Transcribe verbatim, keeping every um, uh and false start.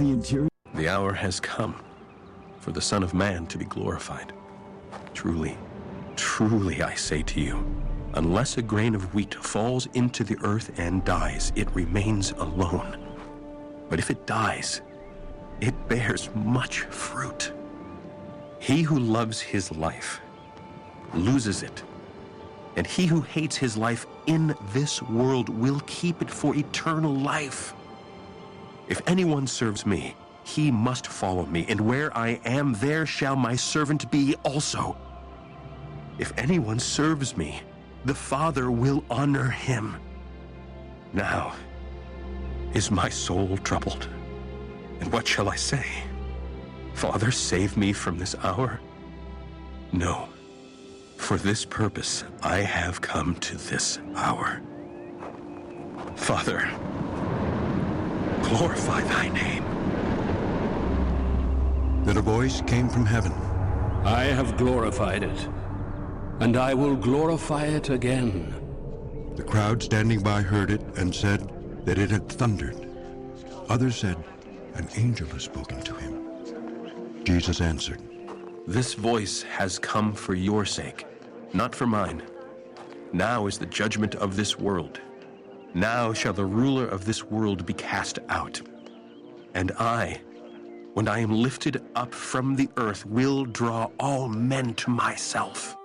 the interior. The hour has come for the Son of Man to be glorified. Truly, truly I say to you, unless a grain of wheat falls into the earth and dies, it remains alone. But if it dies, it bears much fruit. He who loves his life loses it, and he who hates his life in this world will keep it for eternal life. If anyone serves me, he must follow me, and where I am, there shall my servant be also. If anyone serves me, the Father will honor him. Now is my soul troubled, and what shall I say? Father, save me from this hour? No, for this purpose I have come to this hour. Father, glorify thy name. Then a voice came from heaven. I have glorified it, and I will glorify it again. The crowd standing by heard it and said that it had thundered. Others said, an angel has spoken to him. Jesus answered, This voice has come for your sake, not for mine. Now is the judgment of this world. Now shall the ruler of this world be cast out. And I, when I am lifted up from the earth, will draw all men to myself.